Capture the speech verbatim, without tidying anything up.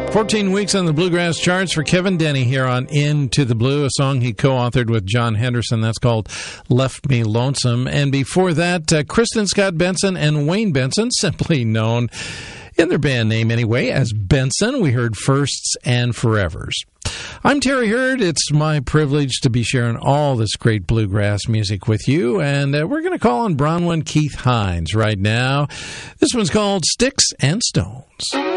fourteen weeks on the Bluegrass charts for Kevin Denny here on Into the Blue, a song he co-authored with John Henderson. That's called Left Me Lonesome. And before that, uh, Kristen Scott Benson and Wayne Benson, simply known in their band name anyway as Benson. We heard Firsts and Forevers. I'm Terry Hurd. It's my privilege to be sharing all this great bluegrass music with you, and uh, we're going to call on Bronwyn Keith Hines right now. This one's called Sticks and Stones.